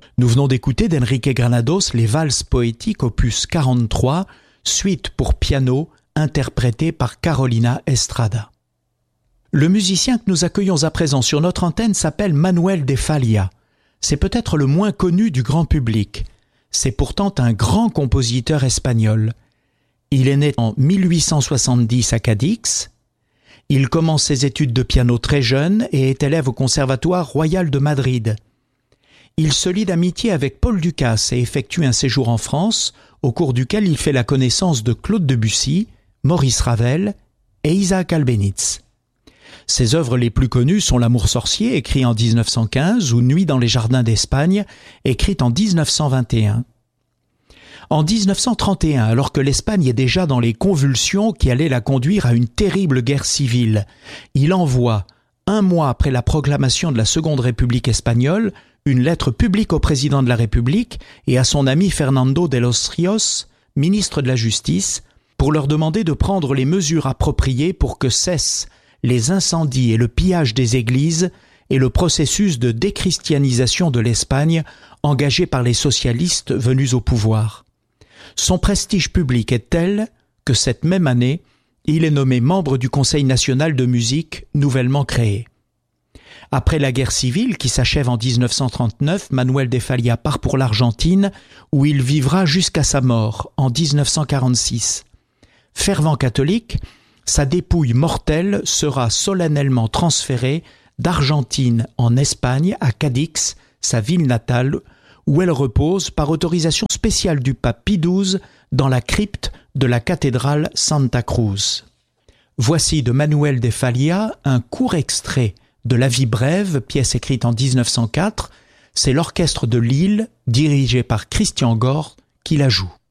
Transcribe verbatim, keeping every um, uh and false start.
Nous venons d'écouter d'Enrique Granados les valses poétiques opus quarante-trois, suite pour piano, interprétée par Carolina Estrada. Le musicien que nous accueillons à présent sur notre antenne s'appelle Manuel de Falla. C'est peut-être le moins connu du grand public. C'est pourtant un grand compositeur espagnol. Il est né en mille huit cent soixante-dix à Cadix. Il commence ses études de piano très jeune et est élève au Conservatoire royal de Madrid. Il se lie d'amitié avec Paul Dukas et effectue un séjour en France, au cours duquel il fait la connaissance de Claude Debussy, Maurice Ravel et Isaac Albéniz. Ses œuvres les plus connues sont L'Amour sorcier, écrit en dix-neuf cent quinze, ou Nuit dans les jardins d'Espagne, écrite en dix-neuf cent vingt et un. En dix-neuf cent trente et un, alors que l'Espagne est déjà dans les convulsions qui allaient la conduire à une terrible guerre civile, il envoie, un mois après la proclamation de la Seconde République espagnole, une lettre publique au président de la République et à son ami Fernando de los Ríos, ministre de la Justice, pour leur demander de prendre les mesures appropriées pour que cessent les incendies et le pillage des églises et le processus de déchristianisation de l'Espagne engagé par les socialistes venus au pouvoir. Son prestige public est tel que cette même année, il est nommé membre du Conseil national de musique nouvellement créé. Après la guerre civile qui s'achève en dix-neuf cent trente-neuf, Manuel de Falla part pour l'Argentine où il vivra jusqu'à sa mort en dix-neuf cent quarante-six. Fervent catholique, sa dépouille mortelle sera solennellement transférée d'Argentine en Espagne à Cadix, sa ville natale, où elle repose par autorisation spéciale du pape Pie douze dans la crypte de la cathédrale Santa Cruz. Voici de Manuel de Falla un court extrait de La vie brève, pièce écrite en dix-neuf cent quatre. C'est l'orchestre de Lille, dirigé par Christian Gorre, qui la joue.